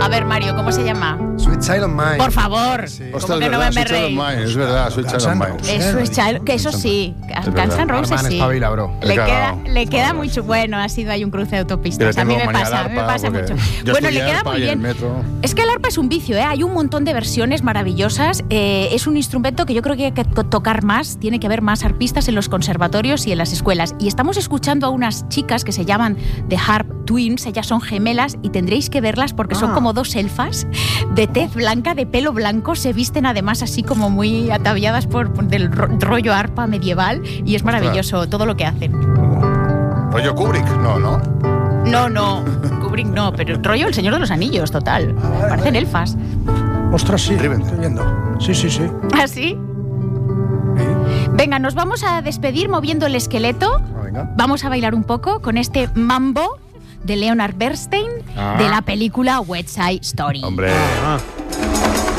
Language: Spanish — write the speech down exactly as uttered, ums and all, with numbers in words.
ver, Mario, ¿cómo se llama? Sweet Child of Mine. Por favor. Sí. ¿Cómo Ostras, que es no verdad, me Sweet Child of Mine? Mine, es verdad, Sweet Child of Mine. Eso es Child, que eso sí, Guns N' Roses Arman, sí. espabila, bro. Le He queda, cagado. le queda Bueno, mucho. Bueno, ha sido ahí un cruce de Yo le autopistas. A mí tengo me manía al pasa, me arpa, pasa porque mucho. yo Bueno, le estudié queda arpa muy y el bien. metro. Es que el arpa es un vicio, ¿eh? Hay un montón de versiones maravillosas. Eh, es un instrumento que yo creo que hay que tocar más. Tiene que haber más arpistas en los conservatorios y en las escuelas. Y estamos escuchando a unas chicas que se llaman The Harp Twins. Ellas son gemelas y tendréis que verlas porque son Ah. como dos elfas de tez blanca, de pelo blanco. Se visten además así como muy ataviadas por, por del ro- rollo arpa medieval. Y es maravilloso todo lo que hacen. Rollo Kubrick, no, ¿no? No, no, Kubrick no, pero el rollo El Señor de los Anillos, total. Ah, vale, Parecen vale. elfas. Ostras, sí, Rivendell. estoy viendo. Sí, sí, sí. ¿Así? Sí. Venga, nos vamos a despedir moviendo el esqueleto. Ah, venga. Vamos a bailar un poco con este mambo de Leonard Bernstein Ah. de la película West Side Story. Hombre. Ah.